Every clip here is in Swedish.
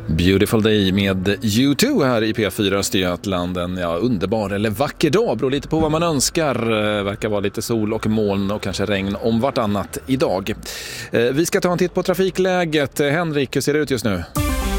Beautiful Day med U2 här i P4 Östergötland. En underbar eller vacker dag, beror lite på vad man önskar. Verkar vara lite sol och moln och kanske regn om vartannat idag. Vi ska ta en titt på trafikläget. Henrik, hur ser det ut just nu?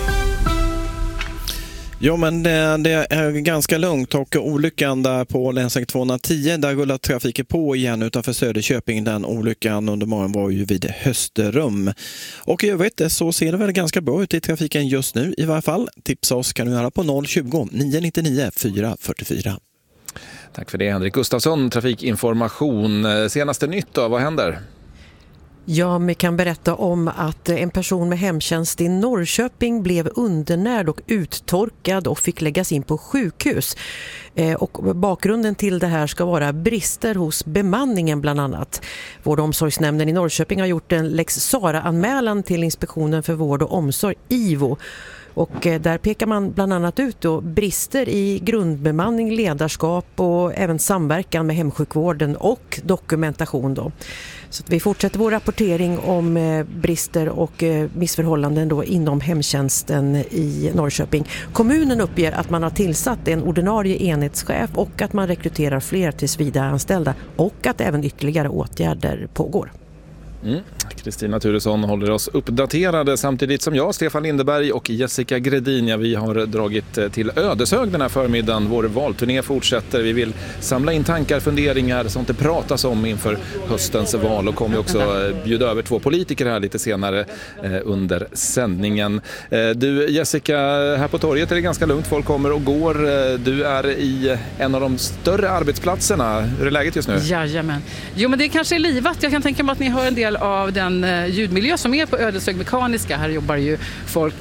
Ja, men det är ganska lugnt och olyckan där på länsväg 210, där rullar trafiken på igen utanför Söderköping. Den olyckan under morgonen var ju vid Hösterum. Och i övrigt så ser det väl ganska bra ut i trafiken just nu i varje fall. Tipsa oss kan du göra på 020 999 444. Tack för det, Henrik Gustafsson, trafikinformation. Senaste nytt då, vad händer? Ja, vi kan berätta om att en person med hemtjänst i Norrköping blev undernärd och uttorkad och fick läggas in på sjukhus. Och bakgrunden till det här ska vara brister hos bemanningen bland annat. Vård- och omsorgsnämnden i Norrköping har gjort en Lex Sara-anmälan till Inspektionen för vård och omsorg, IVO. Och där pekar man bland annat ut då brister i grundbemanning, ledarskap och även samverkan med hemsjukvården och dokumentation då. Så att vi fortsätter vår rapportering om brister och missförhållanden då inom hemtjänsten i Norrköping. Kommunen uppger att man har tillsatt en ordinarie enhetschef och att man rekryterar fler tillsvidareanställda och att även ytterligare åtgärder pågår. Kristina Turesson håller oss uppdaterade samtidigt som jag, Stefan Lindeberg och Jessica Gredin. Vi har dragit till Ödeshög den här förmiddagen. Vår valturné fortsätter. Vi vill samla in tankar, funderingar, sånt det pratas om inför höstens val, och kommer också bjuda över 2 politiker här lite senare under sändningen. Du Jessica, här på torget är det ganska lugnt. Folk kommer och går. Du är i en av de större arbetsplatserna. Hur är läget just nu? Jajamän. Jo, men det kanske är livat. Jag kan tänka mig att ni hör en del av den ljudmiljö som är på Ödeshög Mekaniska. Här jobbar ju folk,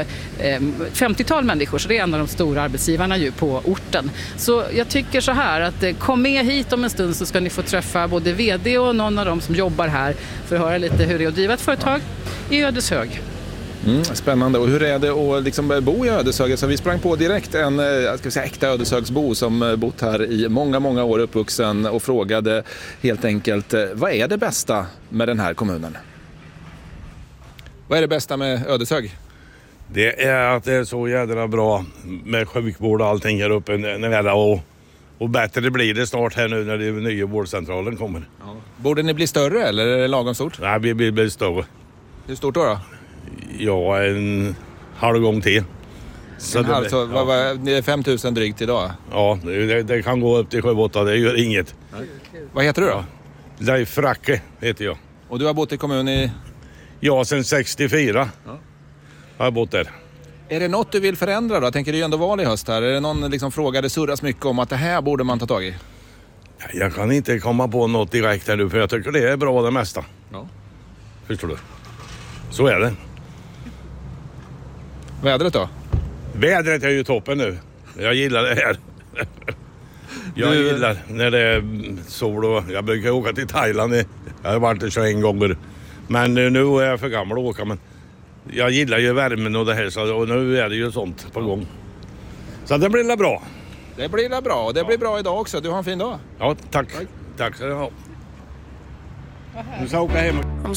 50-tal människor, så det är en av de stora arbetsgivarna ju på orten. Så jag tycker så här att kom med hit om en stund, så ska ni få träffa både vd och någon av dem som jobbar här för att höra lite hur det är att driva ett företag i Ödeshög. Spännande. Och hur är det att liksom bo i Ödeshög? Så vi sprang på direkt en äkta Ödeshögsbo som bott här i många, många år, uppvuxen, och frågade helt enkelt, vad är det bästa med den här kommunen? Vad är det bästa med Ödeshög? Det är att det är så jädra bra med sjukvård och allting här uppe. Och bättre blir det snart här nu när den nya vårdcentralen kommer. Ja. Borde ni bli större eller är det lagom stort? Nej, vi blir större. Hur stort då? Ja, en halv gång till. Så det är 5 000 drygt idag? Ja, det kan gå upp till 7-8, det gör inget. Vad heter du då? Leif Fracke heter jag. Och du har bott i kommunen i? Ja, sedan 64 har jag bott där. Är det något du vill förändra då? Tänker du ändå val i höst här? Är det någon fråga det surras mycket om att det här borde man ta tag i? Jag kan inte komma på något direkt här nu, för jag tycker det är bra det mesta. Ja. Förstår du? Så är det. Vädret då? Vädret är ju toppen nu. Jag gillar det här. Jag gillar när det är sol, och jag brukar åka till Thailand. Jag har varit där 21 gånger. Men nu är jag för gammal att åka. Men jag gillar ju värmen och det här, och nu är det ju sånt på gång. Så det blir bra. Det blir bra, och det blir bra idag också. Du har en fin dag. Ja, tack. Tack ska du ha. Du ska åka hem.